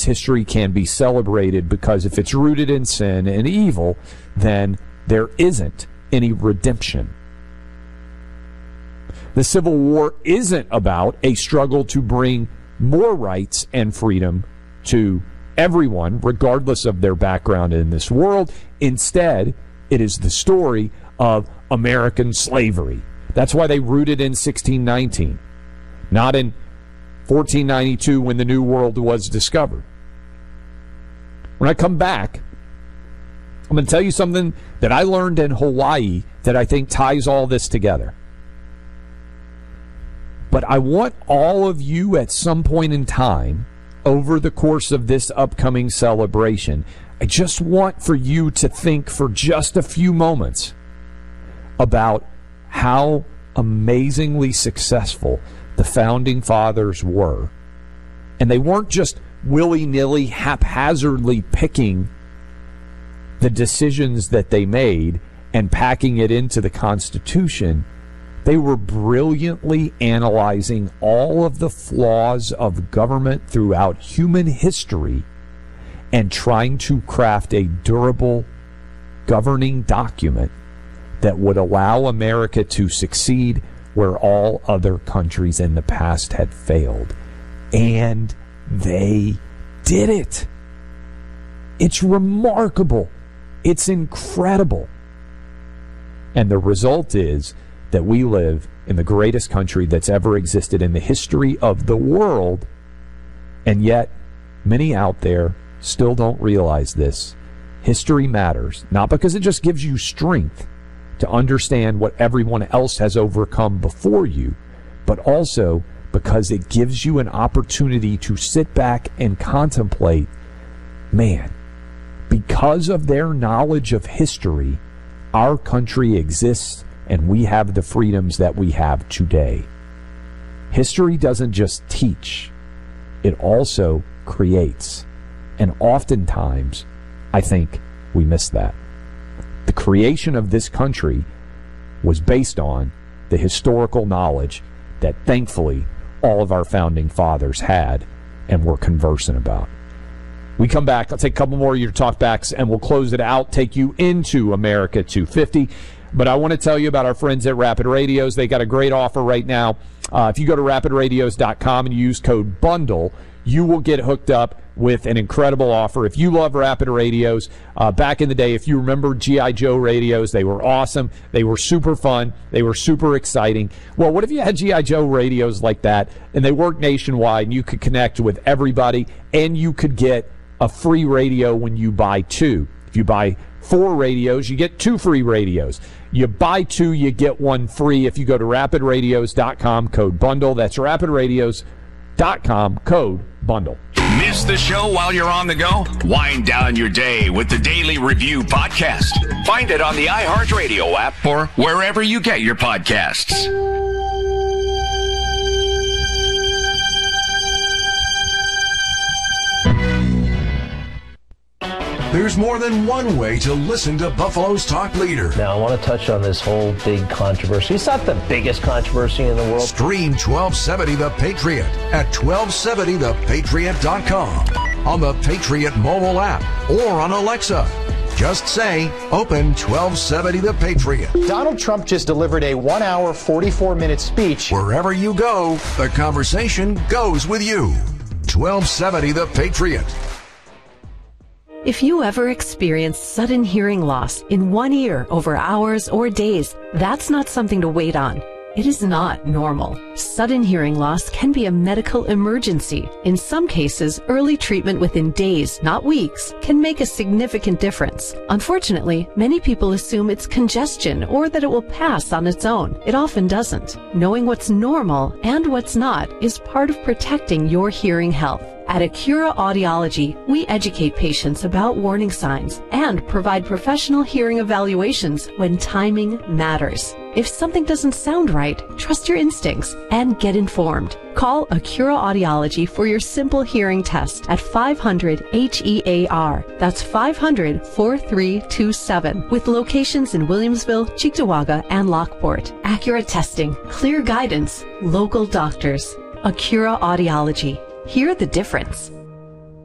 its history can be celebrated, because if it's rooted in sin and evil, then there isn't any redemption. The Civil War isn't about a struggle to bring more rights and freedom to everyone, regardless of their background in this world. Instead, it is the story of American slavery. That's why they rooted in 1619, not in 1492 when the New World was discovered. When I come back, I'm going to tell you something that I learned in Hawaii that I think ties all this together. But I want all of you at some point in time over the course of this upcoming celebration, I just want for you to think for just a few moments about how amazingly successful the Founding Fathers were. And they weren't just willy-nilly, haphazardly picking the decisions that they made and packing it into the Constitution. They were brilliantly analyzing all of the flaws of government throughout human history and trying to craft a durable governing document that would allow America to succeed where all other countries in the past had failed. And they did it. It's remarkable. It's incredible. And the result is that we live in the greatest country that's ever existed in the history of the world, and yet many out there still don't realize this. History matters, not because it just gives you strength to understand what everyone else has overcome before you, but also because it gives you an opportunity to sit back and contemplate, man, because of their knowledge of history, our country exists and we have the freedoms that we have today. History doesn't just teach, it also creates. And oftentimes, I think we miss that. The creation of this country was based on the historical knowledge that thankfully all of our founding fathers had and were conversant about. We come back, I'll take a couple more of your talkbacks and we'll close it out, take you into America 250. But I want to tell you about our friends at Rapid Radios. They got a great offer right now. If you go to rapidradios.com and use code BUNDLE, you will get hooked up with an incredible offer. If you love Rapid Radios, back in the day, if you remember G.I. Joe radios, they were awesome. They were super fun. They were super exciting. Well, what if you had G.I. Joe radios like that, and they worked nationwide, and you could connect with everybody, and you could get a free radio when you buy two? If you buy 4 radios, you get 2 free radios. You buy 2, you get 1 free if you go to rapidradios.com, code BUNDLE. That's rapidradios.com, code BUNDLE. Miss the show while you're on the go? Wind down your day with the Daily Review podcast. Find it on the iHeartRadio app or wherever you get your podcasts. There's more than one way to listen to Buffalo's talk leader. Now, I want to touch on this whole big controversy. It's not the biggest controversy in the world. Stream 1270 The Patriot at 1270thepatriot.com, on the Patriot mobile app, or on Alexa. Just say, open 1270 The Patriot. Donald Trump just delivered a 1-hour, 44-minute speech. Wherever you go, the conversation goes with you. 1270 The Patriot. If you ever experience sudden hearing loss in one ear over hours or days, that's not something to wait on. It is not normal. Sudden hearing loss can be a medical emergency. In some cases, early treatment within days, not weeks, can make a significant difference. Unfortunately, many people assume it's congestion or that it will pass on its own. It often doesn't. Knowing what's normal and what's not is part of protecting your hearing health. At Acura Audiology, we educate patients about warning signs and provide professional hearing evaluations when timing matters. If something doesn't sound right, trust your instincts and get informed. Call Acura Audiology for your simple hearing test at 500-HEAR. That's 500-4327, with locations in Williamsville, Cheektowaga, and Lockport. Accurate testing, clear guidance, local doctors. Acura Audiology. Hear the difference.